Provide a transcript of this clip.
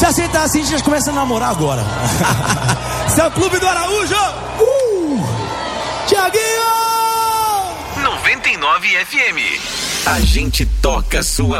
Se aceitar assim, a gente começa a namorar agora. Esse é o Clube do Araújo. Tiaguinho! 99 FM. A gente toca sua